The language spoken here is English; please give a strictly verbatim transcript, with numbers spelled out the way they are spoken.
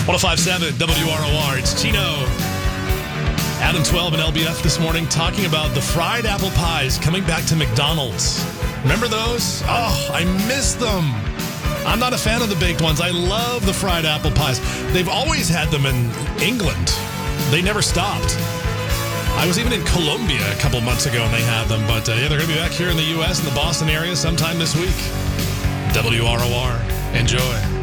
one oh five point seven W R O R. It's Chino. Adam twelve and L B F this morning talking about the fried apple pies coming back to McDonald's. Remember those? Oh, I miss them. I'm not a fan of the baked ones. I love the fried apple pies. They've always had them in England. They never stopped. I was even in Colombia a couple months ago and they had them. But uh, yeah, they're going to be back here in the U S in the Boston area sometime this week. W R O R. Enjoy.